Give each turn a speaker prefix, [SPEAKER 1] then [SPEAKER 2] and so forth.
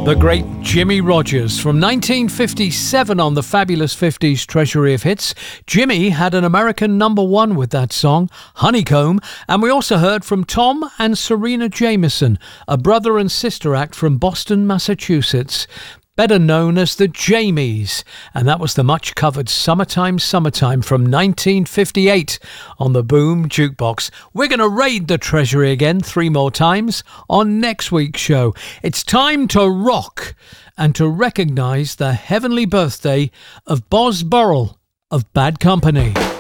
[SPEAKER 1] The great Jimmie Rodgers from 1957 on the fabulous 50s Treasury of Hits. Jimmy had an American #1 with that song, Honeycomb, and we also heard from Tom and Serena Jameson, a brother and sister act from Boston, Massachusetts, better known as the Jamies, and that was the much covered Summertime Summertime from 1958 on the Boom Jukebox. We're going to raid the Treasury again 3 more times on next week's show. It's time to rock and to recognise the heavenly birthday of Boz Burrell of Bad Company.